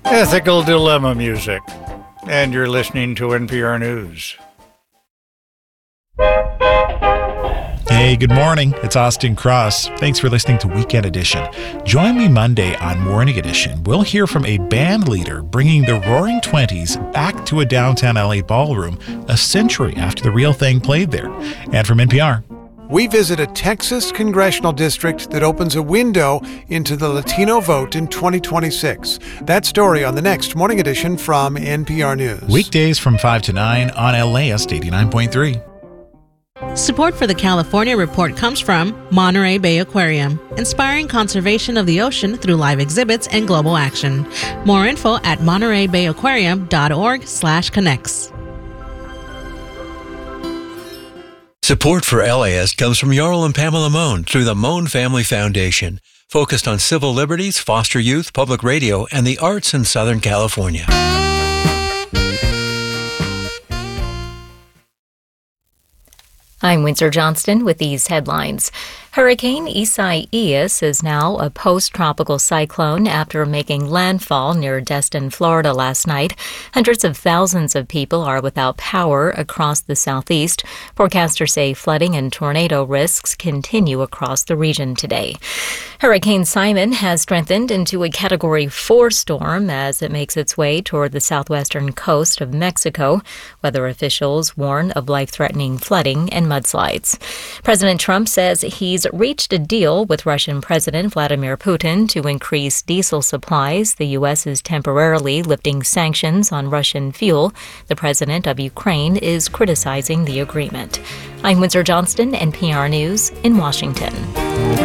Ethical Dilemma music. And you're listening to NPR News. Hey, good morning. It's Austin Cross. Thanks for listening to Weekend Edition. Join me Monday on Morning Edition. We'll hear from a band leader bringing the Roaring Twenties back to a downtown LA ballroom a century after the real thing played there. And from NPR, we visit a Texas congressional district that opens a window into the Latino vote in 2026. That story on the next Morning Edition from NPR News. Weekdays from 5 to 9 on LAist 89.3. Support for the California Report comes from Monterey Bay Aquarium, inspiring conservation of the ocean through live exhibits and global action. More info at montereybayaquarium.org/connects. Support for LAist comes from Yarl and Pamela Mohn through the Mohn Family Foundation, focused on civil liberties, foster youth, public radio, and the arts in Southern California. I'm Windsor Johnston with these headlines. Hurricane Isaias is now a post-tropical cyclone after making landfall near Destin, Florida last night. Hundreds of thousands of people are without power across the southeast. Forecasters say flooding and tornado risks continue across the region today. Hurricane Simon has strengthened into a Category 4 storm as it makes its way toward the southwestern coast of Mexico. Weather officials warn of life-threatening flooding and mudslides. President Trump says he's reached a deal with Russian President Vladimir Putin to increase diesel supplies. The U.S. is temporarily lifting sanctions on Russian fuel. The president of Ukraine is criticizing the agreement. I'm Windsor Johnston, NPR News in Washington.